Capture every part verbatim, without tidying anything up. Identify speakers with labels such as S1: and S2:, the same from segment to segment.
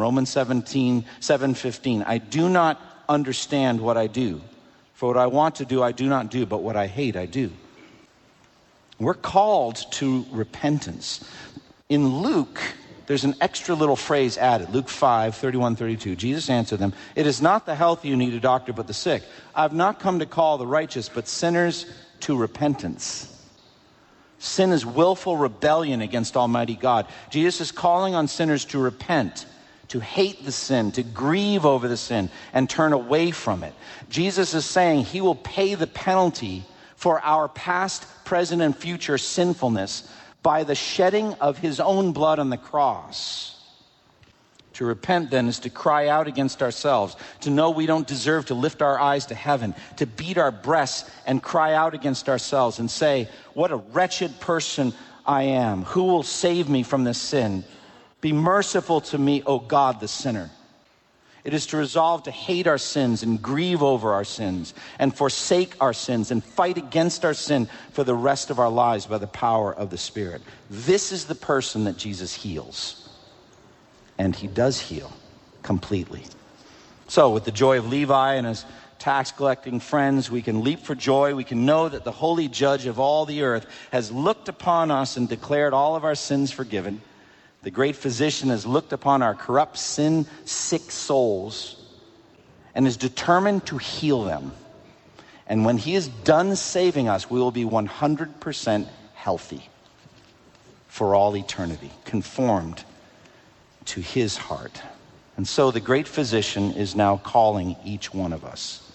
S1: Romans seventeen, seven fifteen. I do not understand what I do. For what I want to do, I do not do, but what I hate, I do. We're called to repentance. In Luke, there's an extra little phrase added. Luke five, thirty-one, thirty-two. Jesus answered them, it is not the healthy who need a doctor, but the sick. I've not come to call the righteous, but sinners to repentance. Sin is willful rebellion against Almighty God. Jesus is calling on sinners to repent, to hate the sin, to grieve over the sin, and turn away from it. Jesus is saying he will pay the penalty for our past, present, and future sinfulness by the shedding of his own blood on the cross. To repent, then, is to cry out against ourselves, to know we don't deserve to lift our eyes to heaven, to beat our breasts and cry out against ourselves and say, what a wretched person I am. Who will save me from this sin? Be merciful to me, O God, the sinner. It is to resolve to hate our sins and grieve over our sins and forsake our sins and fight against our sin for the rest of our lives by the power of the Spirit. This is the person that Jesus heals. And he does heal completely. So with the joy of Levi and his tax collecting friends, we can leap for joy. We can know that the holy judge of all the earth has looked upon us and declared all of our sins forgiven. The great physician has looked upon our corrupt, sin-sick souls and is determined to heal them. And when he is done saving us, we will be one hundred percent healthy for all eternity, conformed to his heart. And so the great physician is now calling each one of us.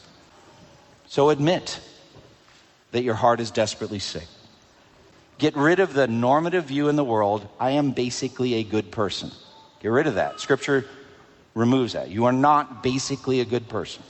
S1: So admit that your heart is desperately sick. Get rid of the normative view in the world, I am basically a good person. Get rid of that. Scripture removes that. You are not basically a good person.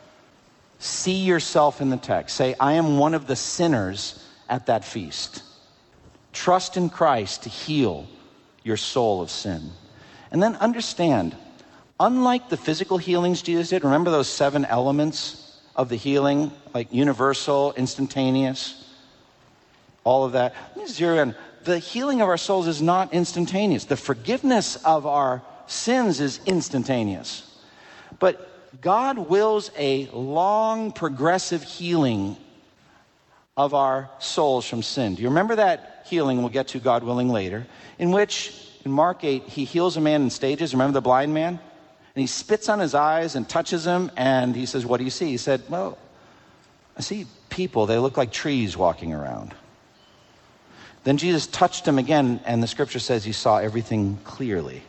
S1: See yourself in the text. Say, I am one of the sinners at that feast. Trust in Christ to heal your soul of sin. And then understand, unlike the physical healings Jesus did, remember those seven elements of the healing, like universal, instantaneous, all of that. Let me zero in. The healing of our souls is not instantaneous. The forgiveness of our sins is instantaneous. But God wills a long, progressive healing of our souls from sin. Do you remember that healing we'll get to, God willing, later, in which, in Mark eight, he heals a man in stages. Remember the blind man? And he spits on his eyes and touches him, and he says, what do you see? He said, well, I see people. They look like trees walking around. Then Jesus touched him again, and the scripture says he saw everything clearly.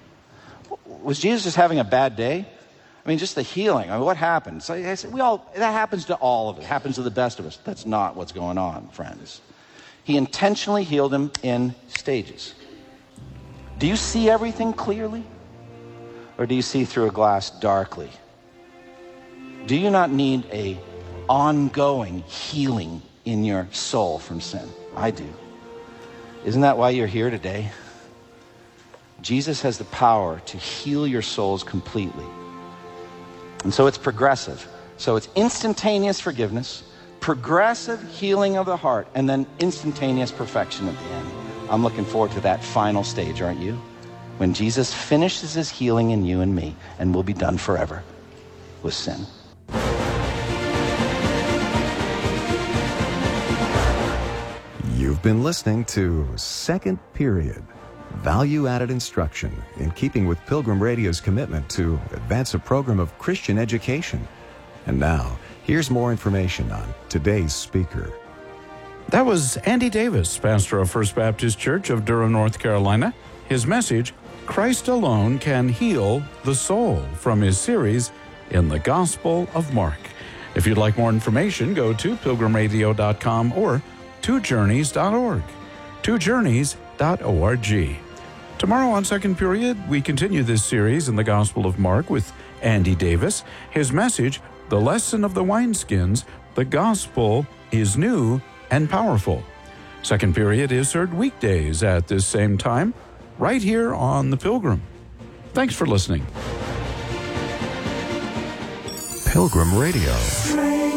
S1: Was Jesus just having a bad day? I mean, just the healing. I mean, what happened? So I said, we all, that happens to all of us. It happens to the best of us. That's not what's going on, friends. He intentionally healed him in stages. Do you see everything clearly? Or do you see through a glass darkly? Do you not need a ongoing healing in your soul from sin? I do. Isn't that why you're here today? Jesus has the power to heal your souls completely. And so it's progressive. So it's instantaneous forgiveness, progressive healing of the heart, and then instantaneous perfection at the end. I'm looking forward to that final stage, aren't you? When Jesus finishes his healing in you and me, and we'll be done forever with sin.
S2: You've been listening to Second Period, value-added instruction in keeping with Pilgrim Radio's commitment to advance a program of Christian education. And now, here's more information on today's speaker.
S3: That was Andy Davis, pastor of First Baptist Church of Durham, North Carolina. His message, Christ Alone Can Heal the Soul, from his series, In the Gospel of Mark. If you'd like more information, go to pilgrim radio dot com or two journeys dot org. two journeys dot org. Tomorrow on Second Period, we continue this series in the Gospel of Mark with Andy Davis. His message, The Lesson of the Wineskins, the Gospel is New and Powerful. Second Period is heard weekdays at this same time, right here on The Pilgrim. Thanks for listening.
S2: Pilgrim Radio.